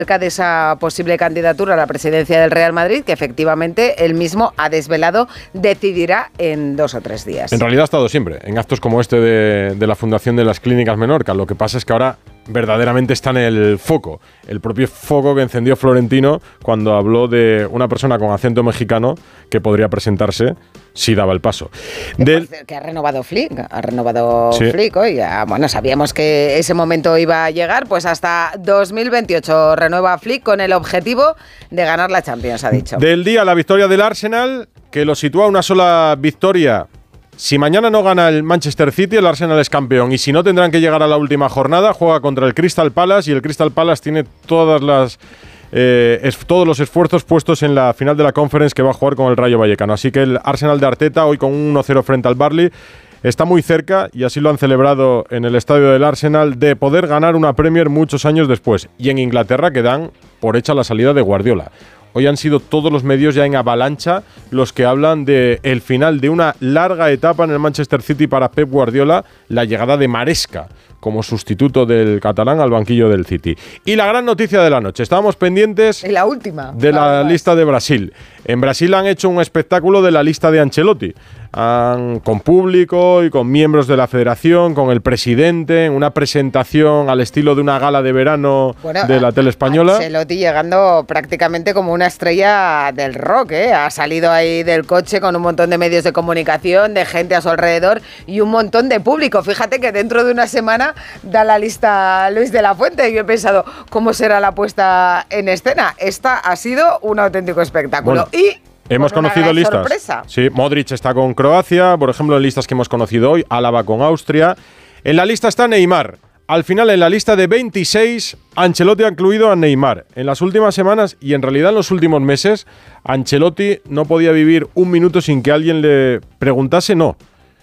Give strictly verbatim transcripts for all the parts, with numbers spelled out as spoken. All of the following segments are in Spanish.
acerca de esa posible candidatura a la presidencia del Real Madrid, que efectivamente él mismo ha desvelado, decidirá en dos o tres días. En realidad ha estado siempre en actos como este de, de la Fundación de las Clínicas Menorca. Lo que pasa es que ahora verdaderamente está en el foco, el propio foco que encendió Florentino cuando habló de una persona con acento mexicano que podría presentarse si daba el paso. Del... Que ha renovado Flick, ha renovado sí. Flick hoy. Ya, bueno, sabíamos que ese momento iba a llegar, pues hasta dos mil veintiocho renueva Flick con el objetivo de ganar la Champions, ha dicho. Del día, la victoria del Arsenal, que lo sitúa a una sola victoria. Si mañana no gana el Manchester City, el Arsenal es campeón. Y si no, tendrán que llegar a la última jornada. Juega contra el Crystal Palace y el Crystal Palace tiene todas las, eh, es, todos los esfuerzos puestos en la final de la Conference que va a jugar con el Rayo Vallecano. Así que el Arsenal de Arteta, hoy con un uno cero frente al Burnley, está muy cerca, y así lo han celebrado en el estadio del Arsenal, de poder ganar una Premier muchos años después. Y en Inglaterra, que dan por hecha la salida de Guardiola. Hoy han sido todos los medios ya en avalancha los que hablan de el final de una larga etapa en el Manchester City para Pep Guardiola, la llegada de Maresca como sustituto del catalán al banquillo del City. Y la gran noticia de la noche, estábamos pendientes la última, de la lista de Brasil. En Brasil han hecho un espectáculo de la lista de Ancelotti, han, con público y con miembros de la federación, con el presidente, en una presentación al estilo de una gala de verano bueno, de la tele española. Ancelotti llegando prácticamente como una estrella del rock, ¿eh? Ha salido ahí del coche con un montón de medios de comunicación, de gente a su alrededor y un montón de público. Fíjate que dentro de una semana da la lista Luis de la Fuente y yo he pensado, ¿cómo será la puesta en escena? Esta ha sido un auténtico espectáculo. Bueno. Y hemos conocido listas. Sorpresa. Sí, Modric está con Croacia, por ejemplo, en listas que hemos conocido hoy, Álava con Austria. En la lista está Neymar. Al final, en la lista de veintiséis, Ancelotti ha incluido a Neymar. En las últimas semanas y en realidad en los últimos meses, Ancelotti no podía vivir un minuto sin que alguien le preguntase, no,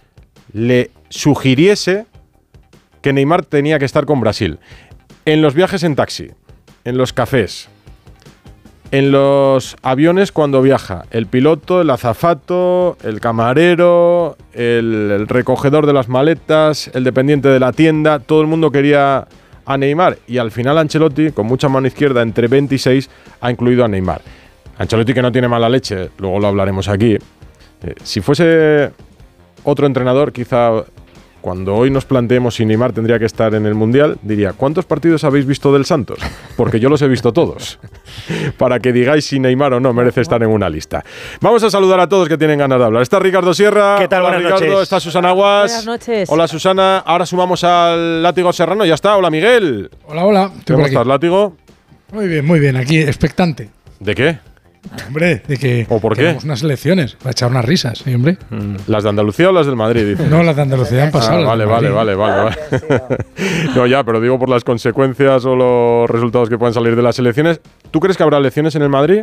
le sugiriese que Neymar tenía que estar con Brasil. En los viajes en taxi, en los cafés, en los aviones cuando viaja, el piloto, el azafato, el camarero, el, el recogedor de las maletas, el dependiente de la tienda, todo el mundo quería a Neymar. Y al final Ancelotti, con mucha mano izquierda, entre veintiséis, ha incluido a Neymar. Ancelotti, que no tiene mala leche, luego lo hablaremos aquí. Eh, si fuese otro entrenador, quizá cuando hoy nos planteemos si Neymar tendría que estar en el Mundial, diría, ¿cuántos partidos habéis visto del Santos? Porque yo los he visto todos. Para que digáis si Neymar o no merece estar en una lista. Vamos a saludar a todos que tienen ganas de hablar. Está Ricardo Sierra. ¿Qué tal? Hola, Buenas Ricardo. noches. Está Susana Aguas. Buenas noches. Hola, Susana. Ahora sumamos al Látigo Serrano. Ya está. Hola, Miguel. Hola, hola. ¿Cómo estás, Látigo? Muy bien, muy bien. Aquí, expectante. ¿De qué? Hombre, de que ¿O por qué? tenemos unas elecciones para echar unas risas, ¿sí, hombre? Mm. ¿Las de Andalucía o las del Madrid? Dice. No, las de Andalucía han pasado. Ah, vale, vale, vale, vale, vale. No, ya, pero digo por las consecuencias o los resultados que pueden salir de las elecciones. ¿Tú crees que habrá elecciones en el Madrid?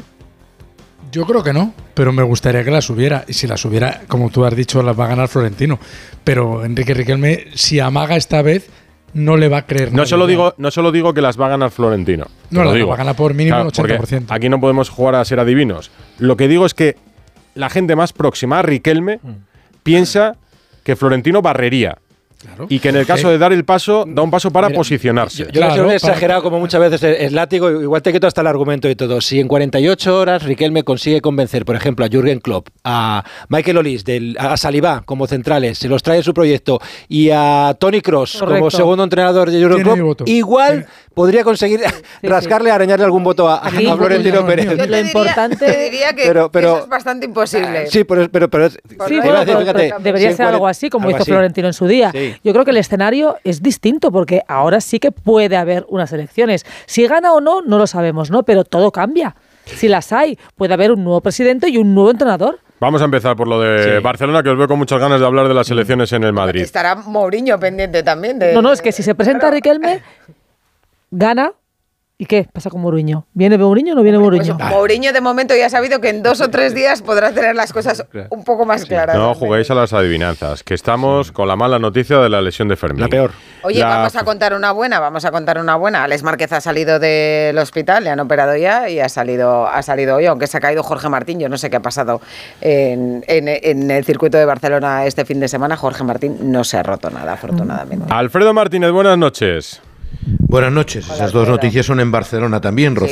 Yo creo que no, pero me gustaría que las hubiera. Y si las hubiera, como tú has dicho, las va a ganar Florentino. Pero Enrique Riquelme, si amaga esta vez, no le va a creer. No solo digo, no solo digo que las va a ganar Florentino. No, las digo. va a ganar por mínimo Claro, un ochenta por ciento. Aquí no podemos jugar a ser adivinos. Lo que digo es que la gente más próxima a Riquelme mm. piensa que Florentino barrería. Claro. Y que en el caso de dar el paso, da un paso para Mira, posicionarse. Yo, yo claro, creo que es un exagerado, como muchas veces es, es Látigo, igual te quito hasta el argumento y todo. Si en cuarenta y ocho horas Riquelme consigue convencer, por ejemplo, a Jürgen Klopp, a Michael Olise, del, a Saliba como centrales, se los trae en su proyecto, y a Tony Kroos como segundo entrenador de Jürgen Klopp, igual ¿Tiene? podría conseguir sí, rascarle, sí. arañarle algún voto a, a Florentino no, Pérez. Yo te, lo diría, importante te diría que, pero, pero, eso es bastante imposible. Sí, pero, pero, pero, sí, bueno, decir, fíjate, debería ser algo así, como hizo así. Florentino en su día. Sí. Yo creo que el escenario es distinto, porque ahora sí que puede haber unas elecciones. Si gana o no, no lo sabemos, ¿no? Pero todo cambia. Si las hay, puede haber un nuevo presidente y un nuevo entrenador. Vamos a empezar por lo de sí. Barcelona, que os veo con muchas ganas de hablar de las elecciones en el Madrid. Estará Mourinho pendiente también. De, no, no, es que si se presenta Riquelme, gana. ¿Y qué pasa con Mourinho? ¿Viene Mourinho o no viene Mourinho? Pues Mourinho de momento ya ha sabido que en dos o tres días podrá tener las cosas un poco más claras. No juguéis a las adivinanzas, que estamos sí. con la mala noticia de la lesión de Fermín. La peor. Oye, la... vamos a contar una buena, vamos a contar una buena. Alex Márquez ha salido del hospital, le han operado ya y ha salido, ha salido hoy, aunque se ha caído Jorge Martín. Yo no sé qué ha pasado en, en, en el circuito de Barcelona este fin de semana. Jorge Martín no se ha roto nada, afortunadamente. Alfredo Martínez, buenas noches. Buenas noches. Esas dos noticias son en Barcelona también, Rocío.